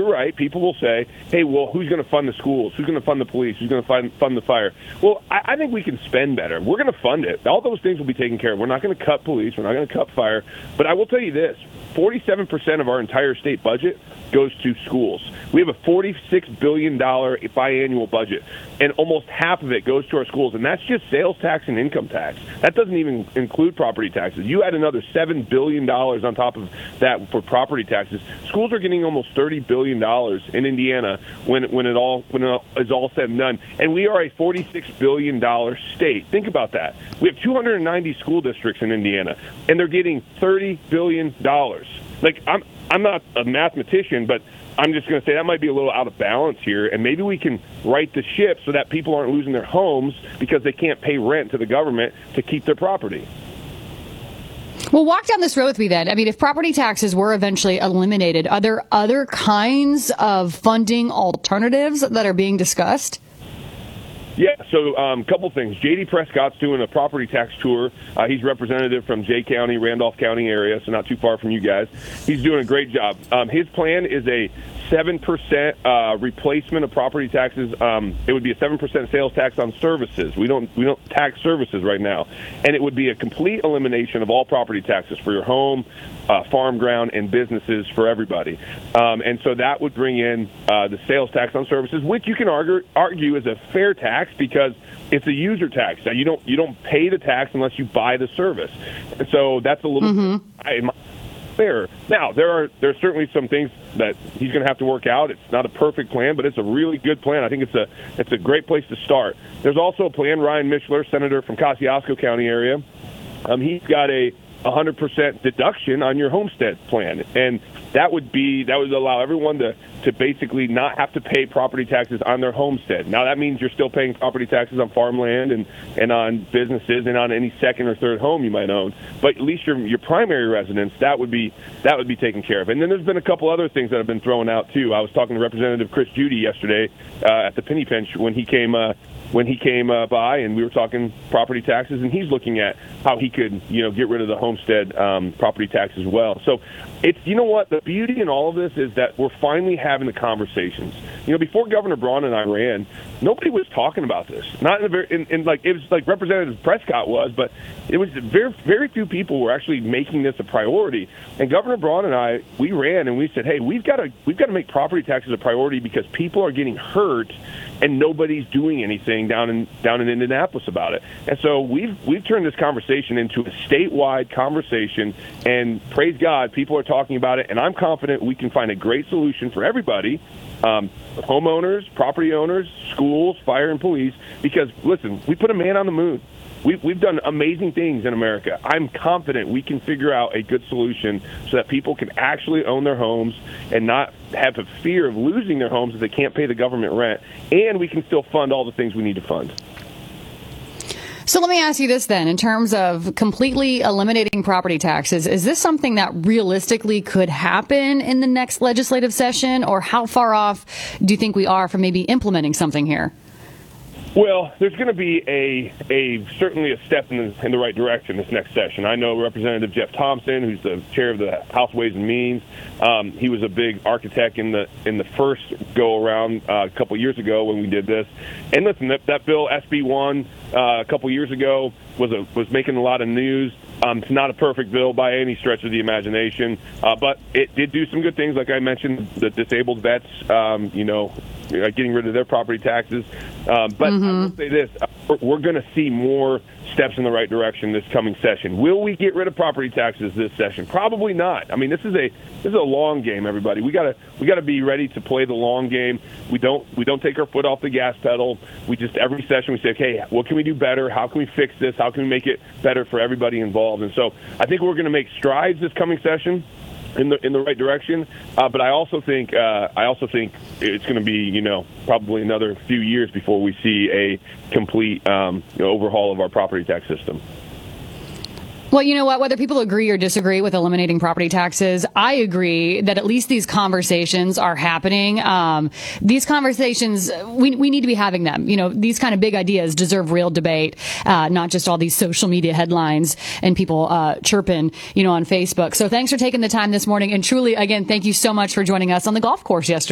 you're right. People will say, hey, well, who's going to fund the schools? Who's going to fund the police? Who's going to fund the fire? Well, I think we can spend better. We're going to fund it. All those things will be taken care of. We're not going to cut police. We're not going to cut fire. But I will tell you this, 47% of our entire state budget goes to schools. We have a $46 billion biannual budget, and almost half of it goes to our schools, and that's just sales tax and income tax. That doesn't even include property taxes. You add another $7 billion on top of that for property taxes. Schools are getting almost $30 billion in Indiana when it all is all said and done, and we are a $46 billion state. Think about that. We have 290 school districts in Indiana, and they're getting $30 billion. Like, I'm not a mathematician, but I'm just going to say that might be a little out of balance here, and maybe we can right the ship so that people aren't losing their homes because they can't pay rent to the government to keep their property. Well, walk down this road with me then. I mean, if property taxes were eventually eliminated, are there other kinds of funding alternatives that are being discussed? Yeah, so a couple things. J.D. Prescott's doing a property tax tour. He's representative from Jay County, Randolph County area, so not too far from you guys. He's doing a great job. His plan is a 7% replacement of property taxes. It would be a 7% sales tax on services. We don't tax services right now, and it would be a complete elimination of all property taxes for your home, farm ground, and businesses for everybody. And so that would bring in the sales tax on services, which you can argue is a fair tax because it's a user tax. Now, you don't pay the tax unless you buy the service, and so that's a little fair. Now, there's certainly some things that he's going to have to work out. It's not a perfect plan, but it's a really good plan. I think it's a great place to start. There's also a plan. Ryan Mishler, senator from Kosciuszko County area, he's got a 100% deduction on your homestead plan, and that would allow everyone to basically not have to pay property taxes on their homestead. Now, that means you're still paying property taxes on farmland and on businesses and on any second or third home you might own, but at least your primary residence, that would be taken care of. And then there's been a couple other things that have been thrown out too. I was talking to Representative Chris Judy yesterday at the Penny Pinch when he came by, and we were talking property taxes, and he's looking at how he could, get rid of the homestead property tax as well. So it's, what, the beauty in all of this is that we're finally having the conversations. Before Governor Braun and I ran, nobody was talking about this. Not in it was like Representative Prescott was, but it was very, very few people were actually making this a priority. And Governor Braun and I, we ran and we said, hey, we've got to make property taxes a priority because people are getting hurt and nobody's doing anything down in Indianapolis about it. And so we've turned this conversation into a statewide conversation, and praise God, people are talking about it, and I'm confident we can find a great solution for everybody, homeowners, property owners, schools, fire, and police, because, listen, we put a man on the moon. We've done amazing things in America. I'm confident we can figure out a good solution so that people can actually own their homes and not have a fear of losing their homes if they can't pay the government rent, and we can still fund all the things we need to fund. So let me ask you this then, in terms of completely eliminating property taxes, is this something that realistically could happen in the next legislative session, or how far off do you think we are from maybe implementing something here? Well, there's going to be certainly a step in the right direction this next session. I know Representative Jeff Thompson, who's the chair of the House Ways and Means. He was a big architect in the first go around a couple years ago when we did this. And listen, that bill SB 1 a couple years ago was making a lot of news. It's not a perfect bill by any stretch of the imagination, but it did do some good things, like I mentioned, the disabled vets, getting rid of their property taxes. But I will say this, we're going to see more steps in the right direction this coming session. Will we get rid of property taxes this session? Probably not. I mean, this is a long game, everybody. We gotta be ready to play the long game. We don't take our foot off the gas pedal. We just, every session we say, okay, what can we do better? How can we fix this? How can we make it better for everybody involved? And so I think we're going to make strides this coming session in the right direction, but I also think it's going to be probably another few years before we see a complete overhaul of our property tax system. Well, you know what? Whether people agree or disagree with eliminating property taxes, I agree that at least these conversations are happening. These conversations, we need to be having them. These kind of big ideas deserve real debate, not just all these social media headlines and people chirping, on Facebook. So thanks for taking the time this morning. And truly, again, thank you so much for joining us on the golf course yesterday.